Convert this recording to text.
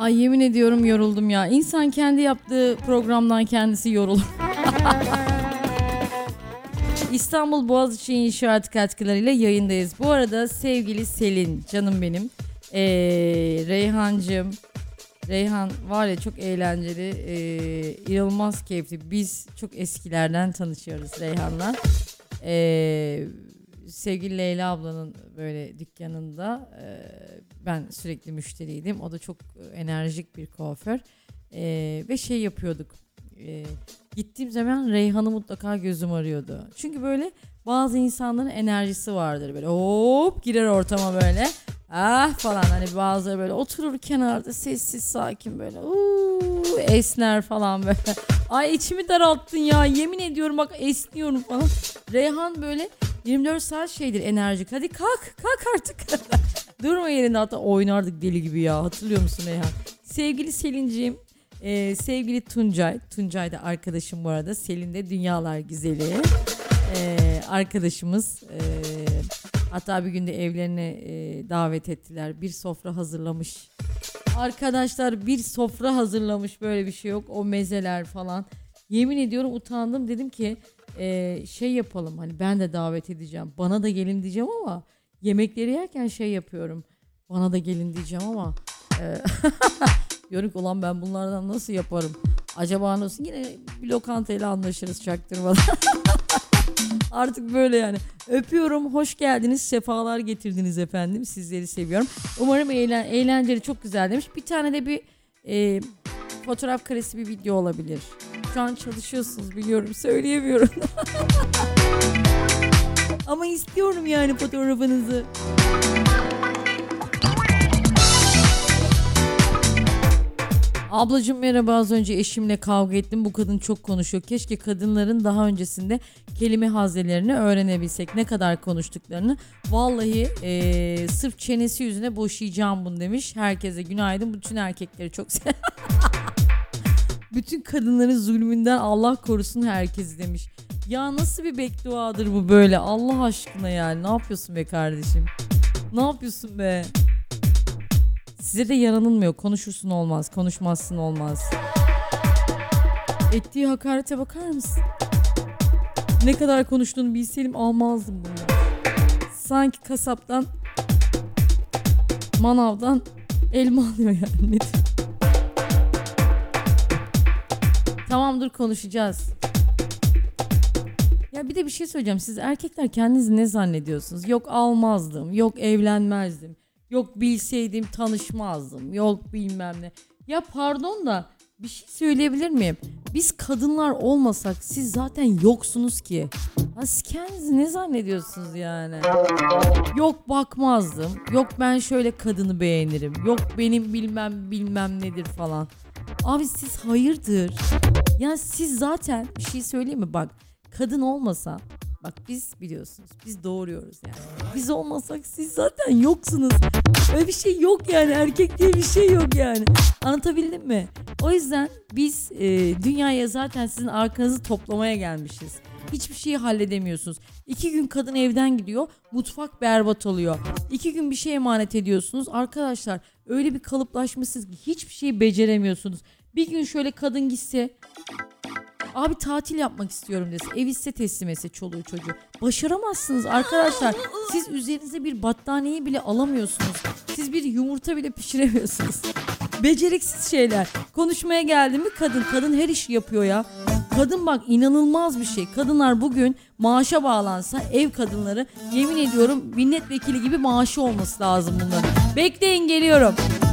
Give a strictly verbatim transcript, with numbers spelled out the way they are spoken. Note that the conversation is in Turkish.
Ay yemin ediyorum yoruldum ya. İnsan kendi yaptığı programdan kendisi yorulur. İstanbul Boğaziçi İnşaat katkılarıyla yayındayız. Bu arada sevgili Selin, canım benim, ee, Reyhancığım, Reyhan var ya çok eğlenceli, ee, inanılmaz keyifli. Biz çok eskilerden tanışıyoruz Reyhan'la. Ee, sevgili Leyla ablanın böyle dükkanında ee, ben sürekli müşteriydim. O da çok enerjik bir kuaför ee, ve şey yapıyorduk. Ee, gittiğim zaman Reyhan'ı mutlaka gözüm arıyordu. Çünkü böyle bazı insanların enerjisi vardır, böyle hop girer ortama böyle ah falan, hani bazıları böyle oturur kenarda sessiz sakin böyle uuu, esner falan böyle. Ay içimi daralttın ya, yemin ediyorum bak esniyorum falan. Reyhan böyle yirmi dört saat şeydir, enerjik, hadi kalk kalk artık. Durma yerinde, hatta oynardık deli gibi ya, hatırlıyor musun Reyhan? Sevgili Selinciğim, Ee, sevgili Tuncay, Tuncay da arkadaşım bu arada, Selin de dünyalar güzeli ee, arkadaşımız, ee, hatta bir günde evlerine ee, davet ettiler, bir sofra hazırlamış arkadaşlar, bir sofra hazırlamış, böyle bir şey yok, o mezeler falan, yemin ediyorum utandım, dedim ki ee, şey yapalım, hani ben de davet edeceğim, bana da gelin diyeceğim ama yemekleri yerken şey yapıyorum, bana da gelin diyeceğim ama ee, diyorum ki ulan ben bunlardan nasıl yaparım? Acaba nasıl? Yine bir lokantayla anlaşırız çaktırmadan. Artık böyle yani. Öpüyorum. Hoş geldiniz. Sefalar getirdiniz efendim. Sizleri seviyorum. Umarım eğlen eğlenceli, çok güzel demiş. Bir tane de bir e, fotoğraf karesi bir video olabilir. Şu an çalışıyorsunuz biliyorum. Söyleyemiyorum. Ama istiyorum yani fotoğrafınızı. Ablacığım merhaba, az önce eşimle kavga ettim, bu kadın çok konuşuyor, keşke kadınların daha öncesinde kelime hazelerini öğrenebilsek, ne kadar konuştuklarını, vallahi ee, sırf çenesi yüzüne boşayacağım bunu demiş. Herkese günaydın, bütün erkekleri çok sev bütün kadınların zulmünden Allah korusun herkesi demiş. Ya nasıl bir bedduadır bu böyle, Allah aşkına yani, ne yapıyorsun be kardeşim, ne yapıyorsun be? Size de yaranılmıyor. Konuşursun olmaz, konuşmazsın olmaz. Ettiği hakarete bakar mısın? Ne kadar konuştuğunu bilseydim almazdım bunu. Sanki kasaptan, manavdan elma alıyor yani. Nedir? Tamam dur, konuşacağız. Ya bir de bir şey söyleyeceğim. Siz erkekler kendinizi ne zannediyorsunuz? Yok almazdım, yok evlenmezdim. Yok bilseydim tanışmazdım. Yok bilmem ne. Ya pardon da bir şey söyleyebilir miyim? Biz kadınlar olmasak siz zaten yoksunuz ki. Ha, siz kendinizi ne zannediyorsunuz yani? Yok bakmazdım. Yok ben şöyle kadını beğenirim. Yok benim bilmem bilmem nedir falan. Abi siz hayırdır? Yani siz zaten bir şey söyleyeyim mi? Bak kadın olmasa, bak biz biliyorsunuz biz doğuruyoruz yani. Biz olmasak siz zaten yoksunuz. Öyle bir şey yok yani, erkek diye bir şey yok yani. Anlatabildim mi? O yüzden biz e, dünyaya zaten sizin arkanızı toplamaya gelmişiz. Hiçbir şeyi halledemiyorsunuz. İki gün kadın evden gidiyor, mutfak berbat oluyor. İki gün bir şey emanet ediyorsunuz. Arkadaşlar öyle bir kalıplaşmışsınız ki hiçbir şeyi beceremiyorsunuz. Bir gün şöyle kadın gitse, abi tatil yapmak istiyorum dese, ev ise teslim etse çoluğu çocuğu, başaramazsınız arkadaşlar. Siz üzerinize bir battaniyeyi bile alamıyorsunuz. Siz bir yumurta bile pişiremiyorsunuz. Beceriksiz şeyler. Konuşmaya geldi mi kadın, kadın her işi yapıyor ya. Kadın bak inanılmaz bir şey. Kadınlar bugün maaşa bağlansa, ev kadınları, yemin ediyorum milletvekili gibi maaşı olması lazım bunların. Bekleyin geliyorum.